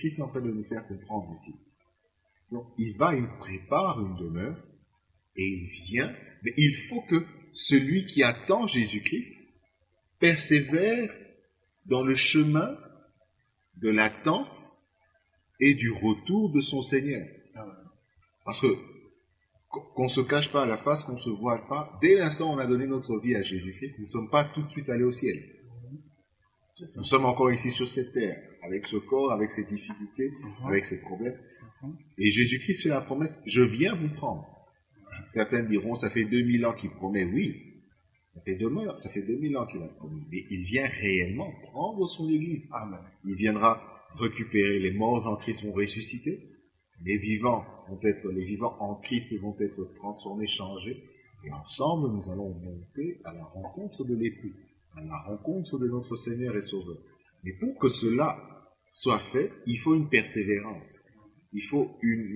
Jésus-Christ est en train de nous faire comprendre ici. Donc, il prépare une demeure, et il vient, mais il faut que celui qui attend Jésus-Christ persévère dans le chemin de l'attente et du retour de son Seigneur. Parce que, qu'on se cache pas à la face, qu'on se voile pas, dès l'instant où on a donné notre vie à Jésus-Christ, nous ne sommes pas tout de suite allés au ciel. Nous sommes encore ici sur cette terre, avec ce corps, avec ses difficultés, avec ses problèmes. Et Jésus-Christ fait la promesse, je viens vous prendre. Certains diront, ça fait 2000 ans qu'il promet, oui. Ça fait 2000 ans qu'il a promis. Mais il vient réellement prendre son Église. Amen. Il viendra récupérer les morts en Christ vont ressusciter. Les vivants en Christ vont être transformés, changés. Et ensemble, nous allons monter à la rencontre de l'époux, à la rencontre de notre Seigneur et Sauveur. Mais pour que cela soit fait, il faut une persévérance. Il faut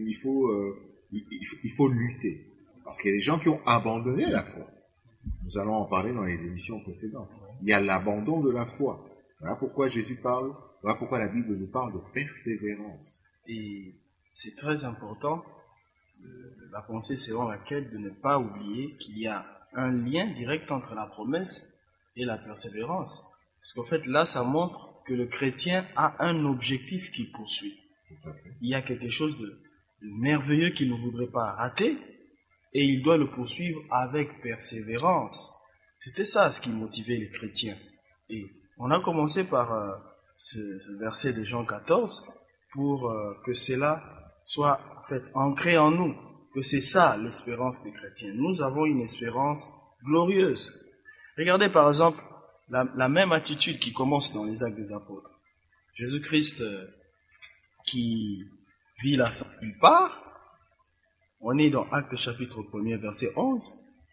lutter. Parce qu'il y a des gens qui ont abandonné la foi. Nous allons en parler dans les émissions précédentes. Il y a l'abandon de la foi. Voilà pourquoi Jésus parle, voilà pourquoi la Bible nous parle de persévérance. Et c'est très important, la pensée selon laquelle de ne pas oublier qu'il y a un lien direct entre la promesse et la persévérance. Parce qu'en fait, là, ça montre que le chrétien a un objectif qu'il poursuit. Il y a quelque chose de merveilleux qu'il ne voudrait pas rater, et il doit le poursuivre avec persévérance. C'était ça ce qui motivait les chrétiens. Et on a commencé par ce verset de Jean 14 pour que cela soit en fait ancré en nous, que c'est ça l'espérance des chrétiens. Nous avons une espérance glorieuse. Regardez par exemple la même attitude qui commence dans les Actes des Apôtres. Jésus-Christ qui vit la il part. On est dans Actes chapitre 1er, verset 11.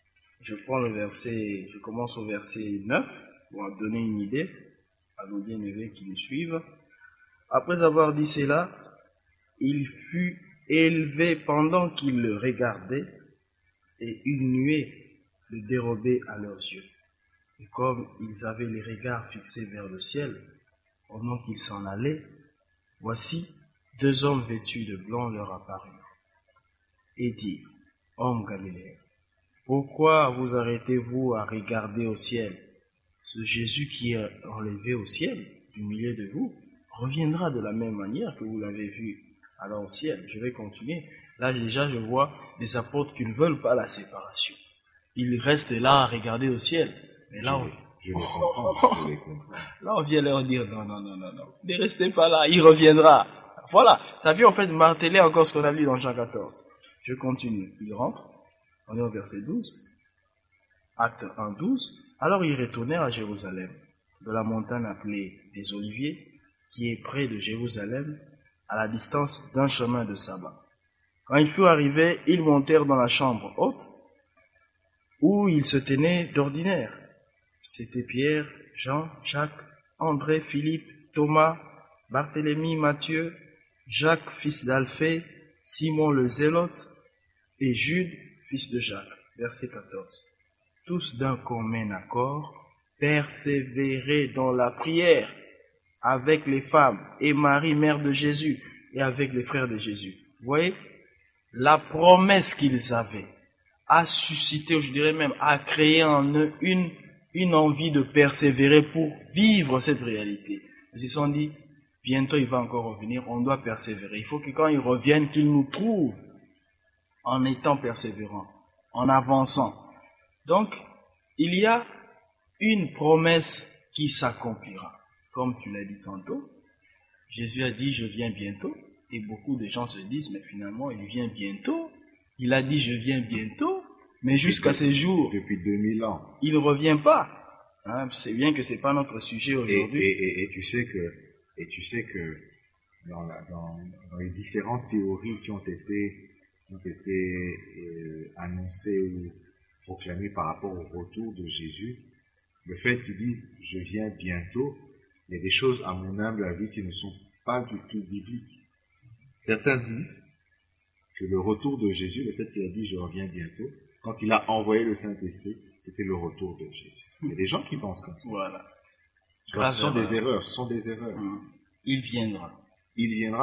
Je commence au verset 9 pour en donner une idée à nos bien-aimés qui nous suivent. Après avoir dit cela, il fut élevé pendant qu'ils le regardaient et une nuée le dérobait à leurs yeux. Et comme ils avaient les regards fixés vers le ciel, pendant qu'ils s'en allaient, voici 2 hommes vêtus de blanc leur apparurent et dirent, hommes galiléens, pourquoi vous arrêtez-vous à regarder au ciel? Ce Jésus qui est enlevé au ciel, du milieu de vous, reviendra de la même manière que vous l'avez vu alors au ciel. Je vais continuer. Là déjà je vois des apôtres qui ne veulent pas la séparation. Ils restent là à regarder au ciel. Mais là, là on vient leur dire non, ne restez pas là, il reviendra. Voilà, ça vient en fait marteler encore ce qu'on a lu dans Jean 14. Je continue. Il rentre, on est au verset 12, Acte 1, 12. Alors ils retournèrent à Jérusalem, de la montagne appelée des Oliviers, qui est près de Jérusalem, à la distance d'un chemin de sabbat. Quand ils furent arrivés, ils montèrent dans la chambre haute, où ils se tenaient d'ordinaire. C'était Pierre, Jean, Jacques, André, Philippe, Thomas, Barthélemy, Matthieu, Jacques, fils d'Alphée, Simon le Zélote, et Jude, fils de Jacques. Verset 14. Tous d'un commun accord, persévéraient dans la prière avec les femmes et Marie, mère de Jésus, et avec les frères de Jésus. Vous voyez, la promesse qu'ils avaient a suscité, je dirais même, a créé en eux une envie de persévérer pour vivre cette réalité. Ils se sont dit, bientôt il va encore revenir, on doit persévérer. Il faut que quand il revienne, qu'il nous trouve en étant persévérants, en avançant. Donc, il y a une promesse qui s'accomplira. Comme tu l'as dit tantôt, Jésus a dit, je viens bientôt. Et beaucoup de gens se disent, mais finalement, il vient bientôt. Il a dit, je viens bientôt. Mais jusqu'à ce jour, depuis 2000 ans, il ne revient pas. Hein, c'est bien que ce n'est pas notre sujet aujourd'hui. Et tu sais que dans les différentes théories qui ont été annoncées ou proclamées par rapport au retour de Jésus, le fait qu'ils disent « je viens bientôt », il y a des choses, à mon humble avis, qui ne sont pas du tout bibliques. Certains disent que le retour de Jésus, le fait qu'il a dit « je reviens bientôt », quand il a envoyé le Saint-Esprit, c'était le retour de Jésus. Il y a des gens qui pensent comme ça. Voilà. Ce sont des erreurs, ce sont des erreurs. Il viendra. Il viendra.